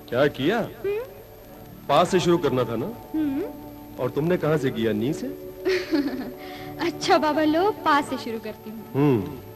क्या किया? पास से शुरू करना था ना? और तुमने कहां से किया? नी से? अच्छा बाबा लो, पास से शुरू करती हूँ।